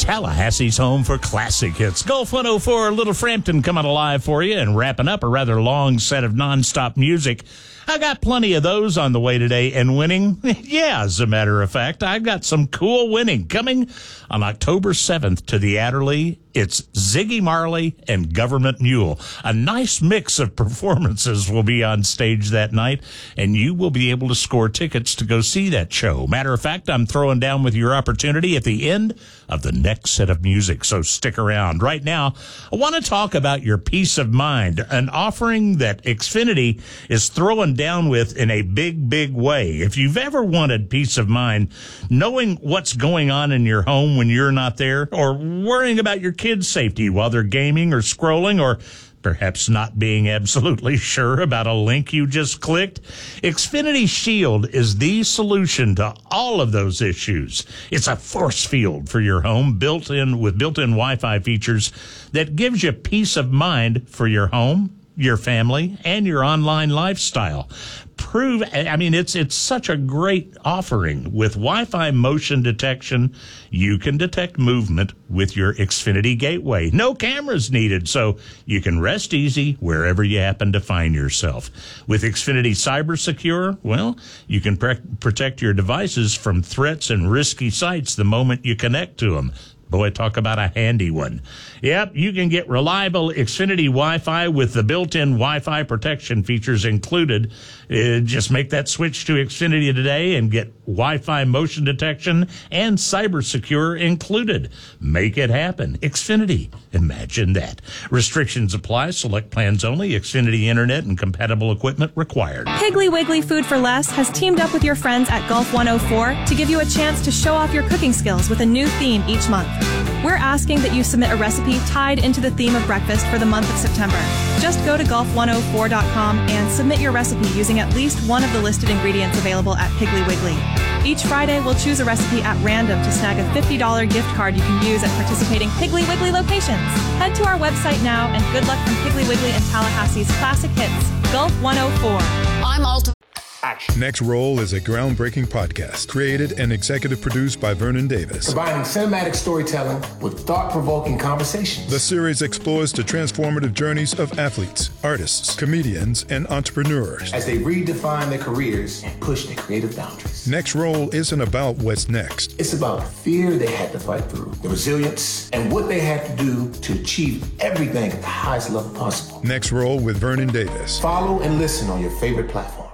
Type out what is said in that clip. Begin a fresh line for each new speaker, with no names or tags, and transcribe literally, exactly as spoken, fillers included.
Tallahassee's home for classic hits. Gulf one oh four, Little Frampton coming alive for you and wrapping up a rather long set of nonstop music. I got plenty of those on the way today, and winning, yeah, as a matter of fact, I've got some cool winning coming on October seventh to the Adderley. It's Ziggy Marley and Government Mule. A nice mix of performances will be on stage that night, and you will be able to score tickets to go see that show. Matter of fact, I'm throwing down with your opportunity at the end of the next set of music, so stick around. Right now, I want to talk about your peace of mind, an offering that Xfinity is throwing down with in a big, big way. If you've ever wanted peace of mind, knowing what's going on in your home when you're not there, or worrying about your kids' safety while they're gaming or scrolling, or perhaps not being absolutely sure about a link you just clicked, Xfinity Shield is the solution to all of those issues. It's a force field for your home, built in with built-in Wi-Fi features that gives you peace of mind for your home, your family, and your online lifestyle. Prove, I mean, it's it's such a great offering. With Wi-Fi motion detection, you can detect movement with your Xfinity gateway. No cameras needed, so you can rest easy wherever you happen to find yourself. With Xfinity Cyber Secure, well, you can pre- protect your devices from threats and risky sites the moment you connect to them. Boy, talk about a handy one. Yep, you can get reliable Xfinity Wi-Fi with the built-in Wi-Fi protection features included. Uh, just make that switch to Xfinity today and get Wi-Fi motion detection and cyber secure included. Make it happen. Xfinity. Imagine that. Restrictions apply. Select plans only. Xfinity Internet and compatible equipment required.
Piggly Wiggly Food for Less has teamed up with your friends at Gulf one oh four to give you a chance to show off your cooking skills with a new theme each month. We're asking that you submit a recipe tied into the theme of breakfast for the month of September. Just go to golf one oh four dot com and submit your recipe using at least one of the listed ingredients available at Piggly Wiggly. Each Friday, we'll choose a recipe at random to snag a fifty dollars gift card you can use at participating Piggly Wiggly locations. Head to our website now, and good luck from Piggly Wiggly and Tallahassee's classic hits, Gulf one oh four.
I'm Alta.
Action. Next Roll is a groundbreaking podcast created and executive produced by Vernon Davis.
Combining cinematic storytelling with thought-provoking conversations.
The series explores the transformative journeys of athletes, artists, comedians, and entrepreneurs
as they redefine their careers and push their creative boundaries.
Next Roll isn't about what's next.
It's about the fear they had to fight through, the resilience, and what they had to do to achieve everything at the highest level possible.
Next Roll with Vernon Davis.
Follow and listen on your favorite platform.